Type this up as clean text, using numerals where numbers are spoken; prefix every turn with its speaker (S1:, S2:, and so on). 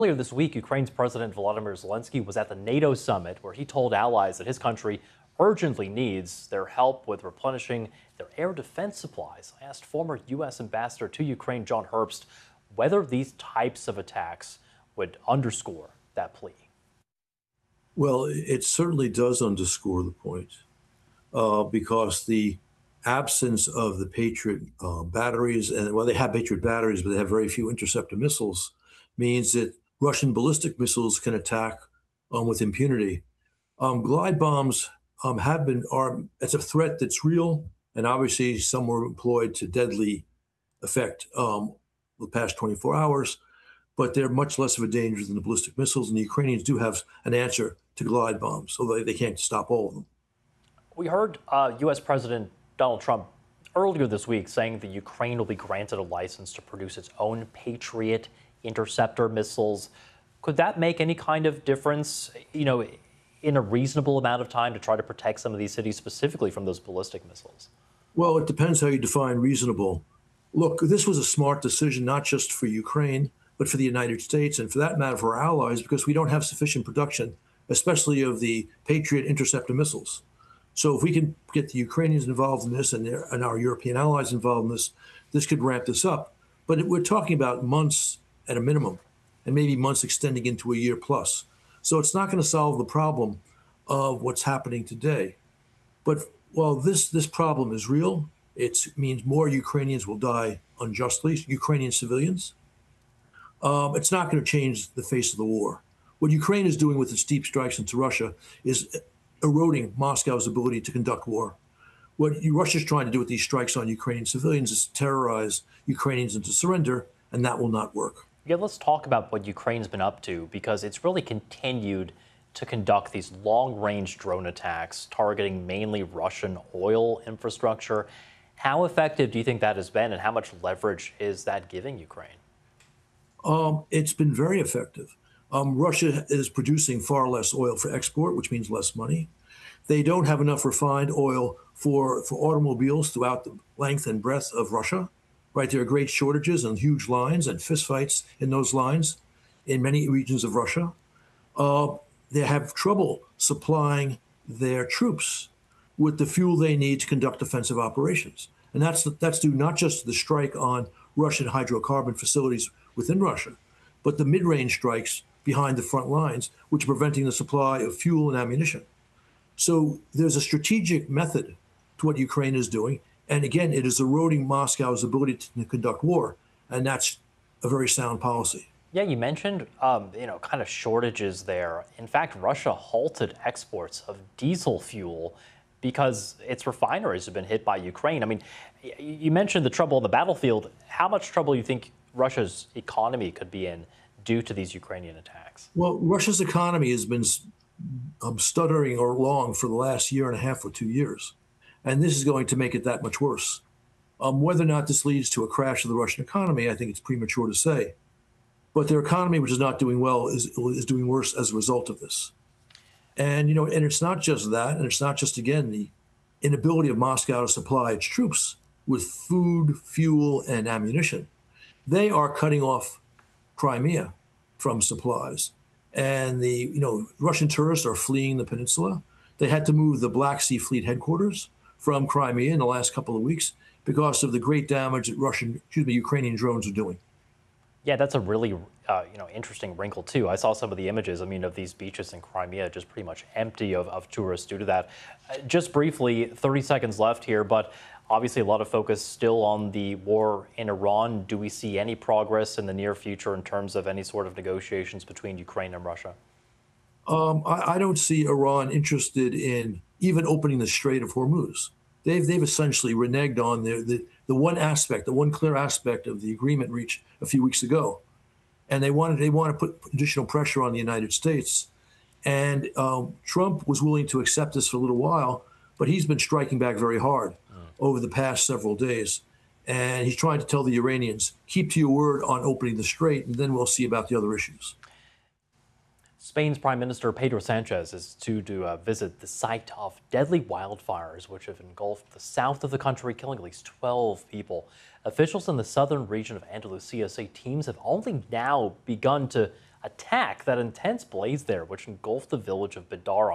S1: Earlier this week, Ukraine's President Volodymyr Zelensky was at the NATO summit where he told allies that his country urgently needs their help with replenishing their air defense supplies. I asked former U.S. Ambassador to Ukraine, John Herbst, whether these types of attacks would underscore that plea.
S2: Well, it certainly does underscore the point because the absence of the Patriot batteries, and well, they have Patriot batteries, but they have very few interceptor missiles, means that Russian ballistic missiles can attack with impunity. Glide bombs it's a threat that's real, and obviously some were employed to deadly effect the past 24 hours, but they're much less of a danger than the ballistic missiles, and the Ukrainians do have an answer to glide bombs, although they can't stop all of them.
S1: We heard U.S. President Donald Trump earlier this week saying that Ukraine will be granted a license to produce its own Patriot interceptor missiles. Could that make any kind of difference, in a reasonable amount of time to try to protect some of these cities, specifically from those ballistic missiles?
S2: Well, it depends how you define reasonable. Look, this was a smart decision, not just for Ukraine, but for the United States, and for that matter, for our allies, because we don't have sufficient production, especially of the Patriot interceptor missiles. So if we can get the Ukrainians involved in this and our European allies involved in this, this could ramp this up. But we're talking about months at a minimum, and maybe months extending into a year plus. So it's not going to solve the problem of what's happening today. But while this problem is real, it means more Ukrainians will die unjustly, Ukrainian civilians. It's not going to change the face of the war. What Ukraine is doing with its deep strikes into Russia is eroding Moscow's ability to conduct war. What Russia's trying to do with these strikes on Ukrainian civilians is terrorize Ukrainians into surrender, and that will not work.
S1: Yeah, let's talk about what Ukraine's been up to, because it's really continued to conduct these long-range drone attacks targeting mainly Russian oil infrastructure. How effective do you think that has been, and how much leverage is that giving Ukraine?
S2: It's been very effective. Russia is producing far less oil for export, which means less money. They don't have enough refined oil for automobiles throughout the length and breadth of Russia. Right, there are great shortages and huge lines and fistfights in those lines in many regions of Russia. They have trouble supplying their troops with the fuel they need to conduct offensive operations. And that's due not just to the strike on Russian hydrocarbon facilities within Russia, but the mid-range strikes behind the front lines, which are preventing the supply of fuel and ammunition. So there's a strategic method to what Ukraine is doing. And again, it is eroding Moscow's ability to conduct war. And that's a very sound policy.
S1: Yeah, you mentioned, kind of shortages there. In fact, Russia halted exports of diesel fuel because its refineries have been hit by Ukraine. I mean, you mentioned the trouble on the battlefield. How much trouble do you think Russia's economy could be in due to these Ukrainian attacks?
S2: Well, Russia's economy has been stuttering along for the last year and a half or 2 years. And this is going to make it that much worse. Whether or not this leads to a crash of the Russian economy, I think it's premature to say. But their economy, which is not doing well, is doing worse as a result of this. And, and it's not just that, and it's not just, again, the inability of Moscow to supply its troops with food, fuel, and ammunition. They are cutting off Crimea from supplies. And the, Russian tourists are fleeing the peninsula. They had to move the Black Sea Fleet headquarters from Crimea in the last couple of weeks because of the great damage that Ukrainian drones are doing.
S1: Yeah, that's a really, interesting wrinkle too. I saw some of the images, of these beaches in Crimea just pretty much empty of tourists due to that. Just briefly, 30 seconds left here, but obviously a lot of focus still on the war in Iran. Do we see any progress in the near future in terms of any sort of negotiations between Ukraine and Russia?
S2: I don't see Iran interested in even opening the Strait of Hormuz. They've essentially reneged on the one clear aspect of the agreement reached a few weeks ago, and they want to put additional pressure on the United States. And Trump was willing to accept this for a little while, but he's been striking back very hard over the past several days. And he's trying to tell the Iranians, keep to your word on opening the strait, and then we'll see about the other issues.
S1: Spain's Prime Minister Pedro Sanchez is due to visit the site of deadly wildfires, which have engulfed the south of the country, killing at least 12 people. Officials in the southern region of Andalusia say teams have only now begun to attack that intense blaze there, which engulfed the village of Bidar